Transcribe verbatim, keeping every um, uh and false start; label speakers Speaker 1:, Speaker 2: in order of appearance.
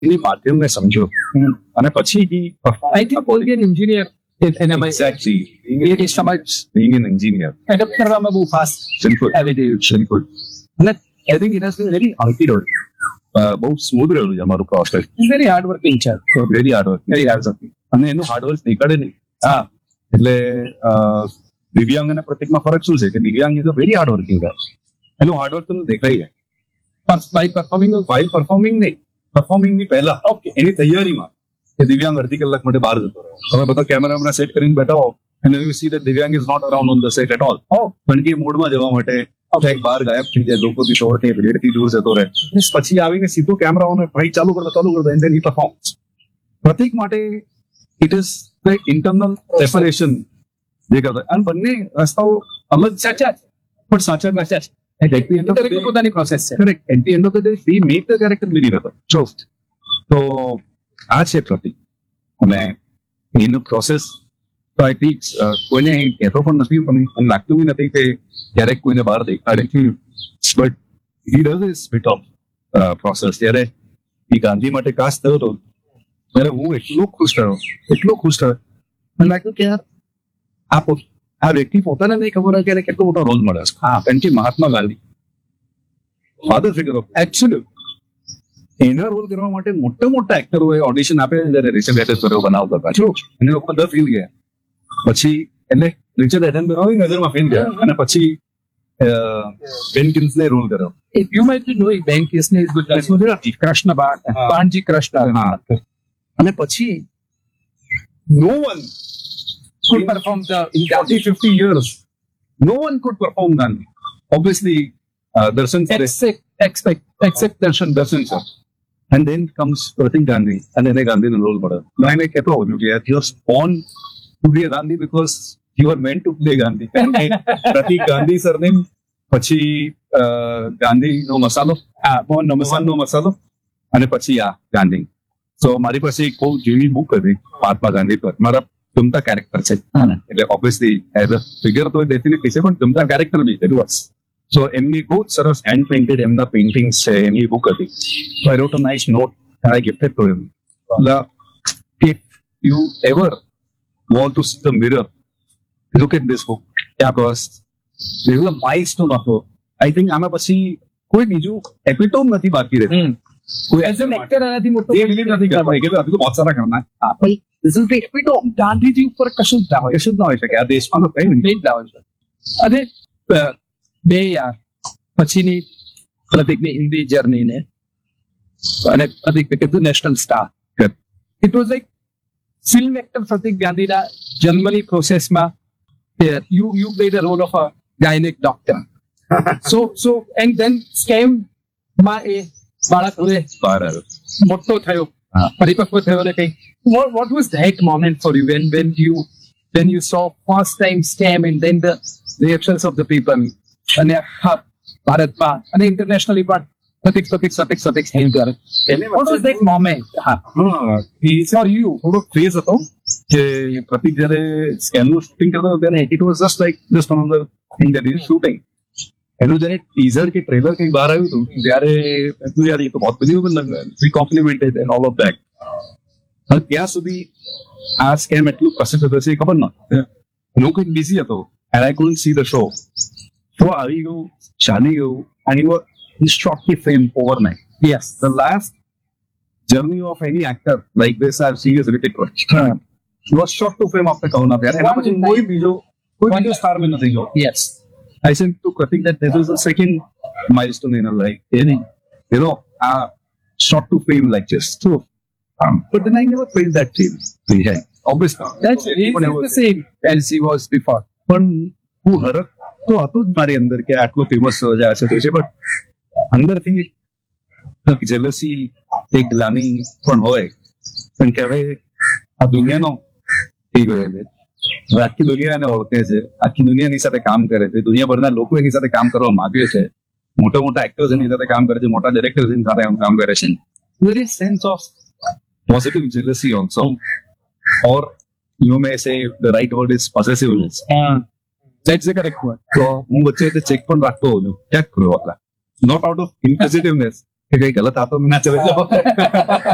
Speaker 1: એની માધ્યમને સમજો અને પછી
Speaker 2: I think all be an engineer in, in a way.
Speaker 1: Exactly
Speaker 2: એ સમજ
Speaker 1: being an engineer
Speaker 2: એડપ્ટ કરવામાં બહુ ફાસ્ટ
Speaker 1: simple simple અને I think it has been very antidote બહુ smooth રહેલું છે અમારું પ્રોસેસ
Speaker 2: વેરી હાર્ડ વર્કિંગ છે
Speaker 1: very hard work very hard work અને એનું હાર્ડ વર્ક દેખાડે નહીં હા એટલે દિવ્યાંગ અને પ્રતિકમાં ફરક શું છે કે દિવ્યાંગ is a very hard working ગાય એનું હાર્ડ વર્ક તમને દેખાઈ જાય
Speaker 2: બાય પરફોર્મિંગ
Speaker 1: વાઇલ પરફોર્મિંગ નહીં પરફોર્મિંગ ની પહેલા ઓકે એની તૈયારીમાં કે દિવ્યાંગ અડધી કલાક માટે બહાર જતો રહ્યો તમે બધા કેમેરામેન સેટ કરીને બેઠા હો and you see that દિવ્યાંગ is not around on the set at all પણ કે મોડમાં જવા માટે એક બાર ગાયબ થઈ જાય લોકોથી શોર્ટ ની ભીડથી દૂર જતો રહે પછી આવીને સીધો કેમેરા ઓન ભાઈ ચાલુ કરતા ચાલુ કરતા એન્ડ ધેન હી પરફોર્મ્સ પ્રતિક માટે it is the internal preparation જે કરતા અને બંને રસ્તાઓ અલગ સાચા પણ સાચા સાચા છે at the end of the
Speaker 2: પોતાની પ્રોસેસ છે
Speaker 1: correct at the end of the day we make the character believe હતો ચોસ્ટ તો આ છે પ્રતિક અને એનું પ્રોસેસ તો આઈ થિંક કોઈને કહેતો પણ નથી પણ મને લાગતું બી નથી કે ક્યારેક કોઈને બહાર દેખાડે but he does is bit off process જ્યારે એ ગાંધી માટે કાસ્ટ થયો હતો ત્યારે હું એટલો ખુશ થયો એટલો ખુશ થયો મને લાગ્યું કે યાર આ પો- આ વ્યક્તિ પોતાને નહીં ખબર હોય કે એને કેટલો મોટો રોલ મળે છે હા કારણ કે Mahatma Gandhi father figure of actually એના રોલ કરવા માટે મોટા મોટા એક્ટરોએ ઓડિશન આપે જયારે રિચર્ડ એટનબરો બનાવતા હતા જો અને લોકો બધા ફીલ ગયા પછી એટલે રિચર્ડ એટનબરો નજરમાં ફીલ ગયા અને પછી બેન કિન્સલે રોલ કર્યો
Speaker 2: You might be knowing Ben Kingsley is Gujarati. Gujarati. Krishna Bhatt. Banji Krishna.
Speaker 1: હા અને પછી નો one
Speaker 2: Could perform the
Speaker 1: in forty fifty years no one could perform Gandhi obviously uh, Darshan sir
Speaker 2: except expect except
Speaker 1: Darshan Darshan sir and then comes Pratik Gandhi and then Gandhi no role મળે મેં કહેતો હોઉં કે you are born to be a Gandhi because you are meant to play Gandhi Pratik Gandhi surname પછી ગાંધી નો મસાલો
Speaker 2: ah born no
Speaker 1: Mohan નો મસાલો અને પછી આ ગાંધી સો મારી પાસે એક બહુ જેવી બુક હતી મહાત્મા ગાંધી પર મારા ગમતા કેરેક્ટર છે એટલે ઓબ્વિયસલી એઝ અ ફિગર તો ડેફિનેટલી છે પણ ગમતા character B it was so એમની બહુ સરસ હેન્ડ પેઇન્ટેડ એમના પેઇન્ટિંગ્સ છે એમની બુક હતી સો આઈ રોટ a nice not and I gifted to him if you ever want to see the mirror look at this book because this is a milestone of I think આમાં પછી કોઈ બીજું એપિટોમ નથી બાકી રહેતું કોઈ
Speaker 2: as an actor આનાથી મોટો
Speaker 1: ये बिलीव नहीं कर पाएंगे तो अभी तो बहुत सारा करना है हाँ भाई this is the epitome
Speaker 2: Gandhiji ઉપર કશું જ ના હોય
Speaker 1: ये शुद्ध ना हो सके यार देश में तो कहीं नहीं
Speaker 2: બે જ ના હોય અને અ, બે યાર પછીની પ્રતિકની હિન્દી જર્નીને અને પ્રતિક કીધું national star
Speaker 1: Correct.
Speaker 2: It was like film actor પ્રતિક ગાંધીના જન્મની પ્રોસેસમાં you you played a role of a gynaec doctor so so and then scam માં એ બાળક હવે
Speaker 1: बाहर
Speaker 2: મોટો થયો
Speaker 1: હા.
Speaker 2: પરિપક્વ થયો ને કઈ what what was that moment for you when when you when you saw first time scam and then the reactions of the people અને આખા ભારતમાં અને ઇન્ટરનેશનલી પણ પ્રતિક પ્રતિક સતિક સતિક હેલ કરે what was that moment હા
Speaker 1: हाँ ये
Speaker 2: for you
Speaker 1: થોડો ક્રેઝ હતો કે પ્રતિક જયારે સ્કેનનું શૂટિંગ કરતો હતો ત્યારે it was just like just another thing that is shooting એનું જયારે ટીઝર કે ટ્રેલર કંઈક બહાર આવ્યું હતું ત્યારે એટલું યાર એ તો બહુ બધી વી કોમ્પ્લિમેન્ટેડ એન્ડ ઓલ ઓફ ધેટ પણ ત્યાં સુધી આ સ્કેમ એટલું પ્રસિદ્ધ હતો છે એ ખબર નહોતી હું કંઈક બિઝી હતો and I couldn't see the show show આવી ગયું ચાલી ગયું and you var shortly fame overnight
Speaker 2: yes
Speaker 1: the last journey of any actor like this I've seen is Hrithik Roshan. He was shot to fame after Kauna Pyar. એના પછી કોઈ બીજો કોઈ બીજો સ્ટાર મેં નથી ગયો.
Speaker 2: yes
Speaker 1: I said to Pratik that this is the second milestone in her life. Any, you know, uh, shot to fame like this. So, um, but then I never felt that fame. Yeah, obviously.
Speaker 2: that's it's the same as he was before
Speaker 1: પણ હું હરખ તો હતું જ મારી અંદર કે આટલો ફેમસ જાય છે તો છે બટ અંદરથી જેલસી એક ગ્લાની પણ હોય પણ કે હવે આ દુનિયાનો થઈ ગયો છે હવે આખી દુનિયા એને ઓળખે છે આખી દુનિયા એની સાથે કામ કરે છે દુનિયાભરના લોકો એની સાથે કામ કરવા માંગે છે મોટા મોટા એક્ટર્સ એની સાથે કામ કરે છે મોટા ડિરેક્ટર્સ એની સાથે કામ કરે છે there is sense of positive jealousy also or you may say the right word is possessiveness
Speaker 2: that's the correct word
Speaker 1: તો હું વચ્ચે ચેક પણ રાખતો હોઉં છું ચેક કર્યો નોટ આઉટ ઓફ ઇન્ક્વિઝિટિવનેસ કે કઈ ગલત આતો ના ચલે